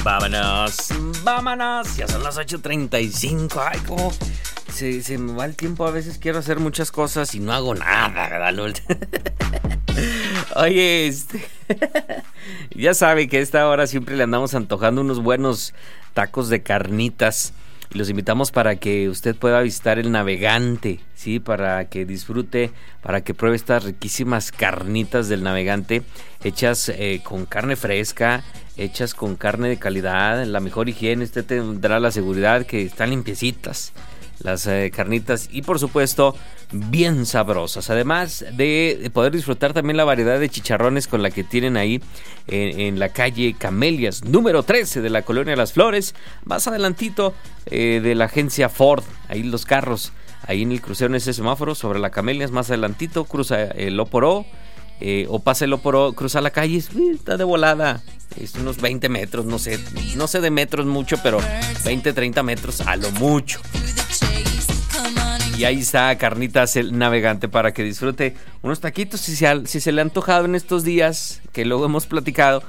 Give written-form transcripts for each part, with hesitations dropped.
Vámonos, vámonos. Ya son las 8:35. Ay, cómo se me va el tiempo. A veces quiero hacer muchas cosas y no hago nada, ¿verdad, Lul? Oye, ya sabe que a esta hora siempre le andamos antojando unos buenos tacos de carnitas. Y los invitamos para que usted pueda visitar el Navegante, ¿sí? Para que disfrute, para que pruebe estas riquísimas carnitas del Navegante, hechas con carne fresca, hechas con carne de calidad, la mejor higiene. Usted tendrá la seguridad que están limpiecitas las carnitas y por supuesto bien sabrosas, además de poder disfrutar también la variedad de chicharrones con la que tienen ahí en la calle Camelias número 13 de la Colonia Las Flores, más adelantito de la agencia Ford, ahí los carros, ahí en el crucero en ese semáforo sobre la Camelias, más adelantito cruza el Oporó, o pasa el Oporó, cruza la calle, está de volada, es unos 20 metros, no sé de metros mucho, pero 20, 30 metros a lo mucho. Y ahí está Carnitas el Navegante para que disfrute unos taquitos si se le ha antojado en estos días, que luego hemos platicado.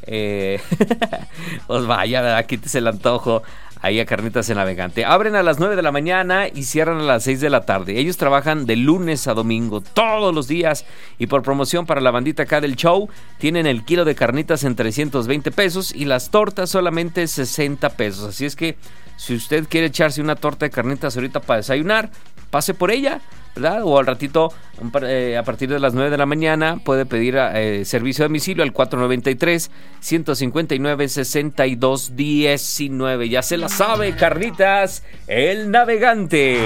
Pues vaya, ¿verdad? Quítese el antojo ahí a Carnitas el Navegante. Abren a las 9 de la mañana y cierran a las 6 de la tarde. Ellos trabajan de lunes a domingo, todos los días. Y por promoción para la bandita acá del show, tienen el kilo de carnitas en 320 pesos y las tortas solamente 60 pesos. Así es que si usted quiere echarse una torta de carnitas ahorita para desayunar, pase por ella, ¿verdad? O al ratito, a partir de las 9 de la mañana, puede pedir servicio de domicilio al 493-159-6219. Ya se la sabe, Carnitas el Navegante.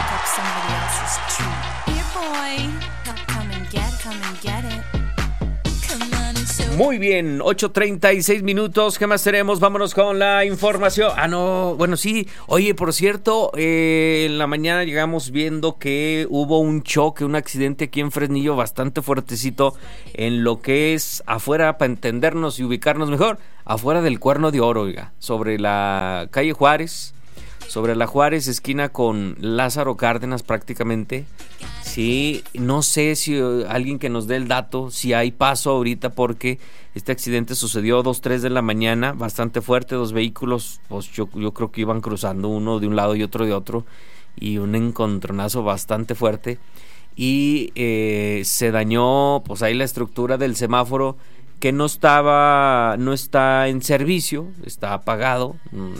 Muy bien, 8:36 minutos. ¿Qué más tenemos? Vámonos con la información. Bueno, sí. Oye, por cierto, en la mañana llegamos viendo que hubo un choque, un accidente aquí en Fresnillo bastante fuertecito en lo que es afuera, para entendernos y ubicarnos mejor, afuera del Cuerno de Oro, oiga, sobre la calle Juárez, sobre la Juárez, esquina con Lázaro Cárdenas prácticamente. Sí, no sé si alguien que nos dé el dato, si hay paso ahorita, porque este accidente sucedió 2-3 de la mañana, bastante fuerte, dos vehículos, pues yo creo que iban cruzando uno de un lado y otro de otro, y un encontronazo bastante fuerte, y se dañó pues ahí la estructura del semáforo, que no está en servicio, está apagado,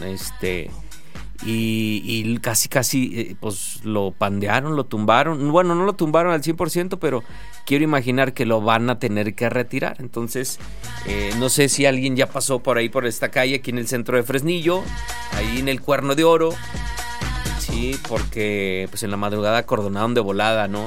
y casi pues lo pandearon, lo tumbaron. Bueno, no lo tumbaron al 100%, pero quiero imaginar que lo van a tener que retirar. Entonces, no sé si alguien ya pasó por ahí, por esta calle, aquí en el centro de Fresnillo, ahí en el Cuerno de Oro. Sí, porque pues en la madrugada acordonaron de volada, ¿no?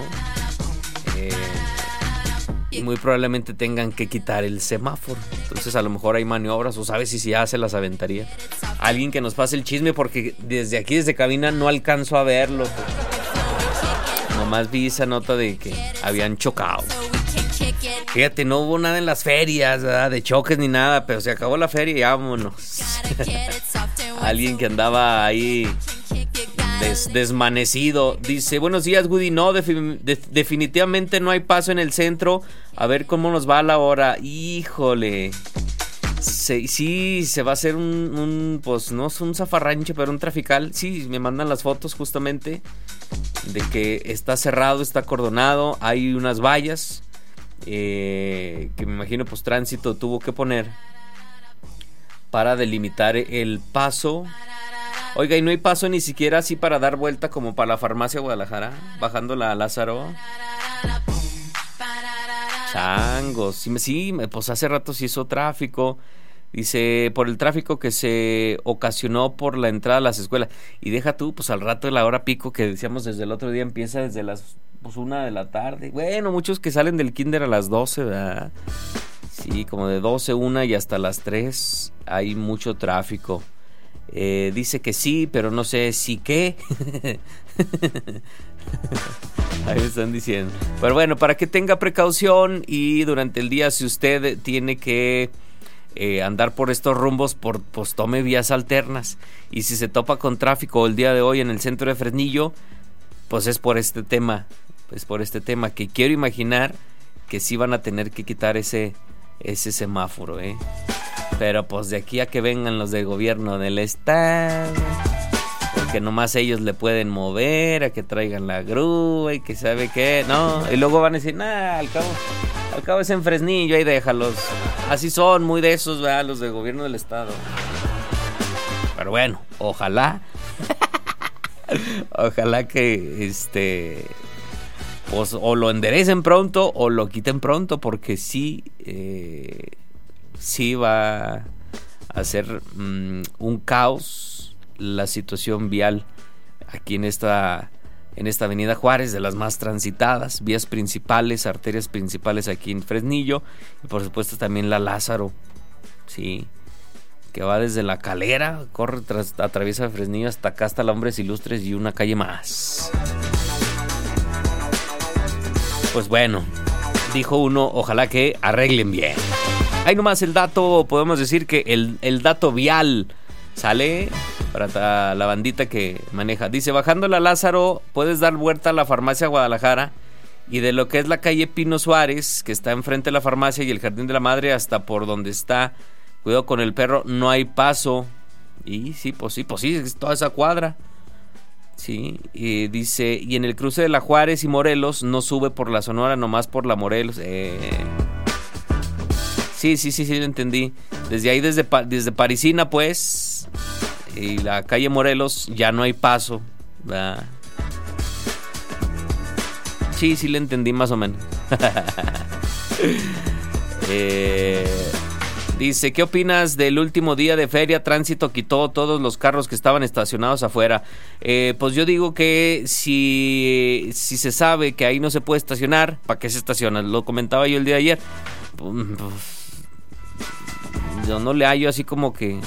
Y muy probablemente tengan que quitar el semáforo. Entonces a lo mejor hay maniobras, o sabes si ya se las aventaría. Alguien que nos pase el chisme, porque desde aquí, desde cabina, no alcanzo a verlo. Nomás vi esa nota de que habían chocado. Fíjate, no hubo nada en las ferias, ¿verdad? De choques ni nada, pero se acabó la feria y vámonos. Alguien que andaba ahí desmanecido. Dice, buenos días, Woody. No, definitivamente no hay paso en el centro. A ver cómo nos va a la hora. Híjole. Sí, se va a hacer pues no es un zafarrancho, pero un trafical. Sí, me mandan las fotos justamente de que está cerrado, está acordonado. Hay unas vallas que me imagino pues tránsito tuvo que poner para delimitar el paso. Oiga, y no hay paso ni siquiera así para dar vuelta como para la farmacia Guadalajara, bajando la Lázaro. Changos, sí, pues hace rato se hizo tráfico. Dice, por el tráfico que se ocasionó por la entrada a las escuelas. Y deja tú, pues al rato de la hora pico que decíamos desde el otro día, empieza desde las 1 de la tarde. Bueno, muchos que salen del kinder a las 12, ¿verdad? Sí, como de 12, 1 y hasta las 3 hay mucho tráfico. Dice que sí, pero no sé si qué. Ahí me están diciendo. Pero bueno, para que tenga precaución y durante el día, si usted tiene que andar por estos rumbos, pues tome vías alternas. Y si se topa con tráfico el día de hoy en el centro de Fresnillo, pues es por este tema. Que quiero imaginar que sí van a tener que quitar ese semáforo, Pero pues de aquí a que vengan los del gobierno del estado, porque nomás ellos le pueden mover, a que traigan la grúa y que sabe qué, no, y luego van a decir, nah, al cabo es en Fresnillo, ahí déjalos. Así son, muy de esos, ¿verdad? Los del gobierno del estado. Pero bueno, ojalá que pues o lo enderecen pronto o lo quiten pronto, porque sí va a ser un caos la situación vial aquí en esta avenida Juárez, de las más transitadas, vías principales, arterias principales aquí en Fresnillo, y por supuesto también la Lázaro, sí, que va desde la Calera, corre atraviesa Fresnillo hasta acá, hasta la Hombres Ilustres y una calle más. Pues bueno, dijo uno, ojalá que arreglen bien. Ahí nomás el dato, podemos decir que el dato vial sale para la bandita que maneja. Dice, bajando la Lázaro, puedes dar vuelta a la farmacia Guadalajara, y de lo que es la calle Pino Suárez, que está enfrente de la farmacia y el Jardín de la Madre, hasta por donde está Cuidado con el Perro, no hay paso. Y sí, es toda esa cuadra. Sí, y dice, y en el cruce de la Juárez y Morelos no sube por la Sonora, nomás por la Morelos. Sí, lo entendí. Desde ahí, desde Parisina, pues, y la calle Morelos, ya no hay paso, ¿verdad? Sí, lo entendí más o menos. Dice, ¿qué opinas del último día de feria? Tránsito quitó todos los carros que estaban estacionados afuera. Pues yo digo que si se sabe que ahí no se puede estacionar, ¿para qué se estaciona? Lo comentaba yo el día de ayer. Yo no le hallo así como que...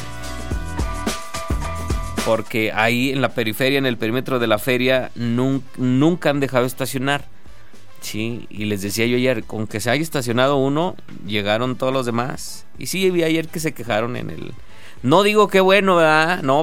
Porque ahí en la periferia, en el perímetro de la feria, nunca han dejado estacionar. Sí, y les decía yo ayer, con que se haya estacionado uno, llegaron todos los demás. Y sí, vi ayer que se quejaron en el... No digo que bueno, ¿verdad? No,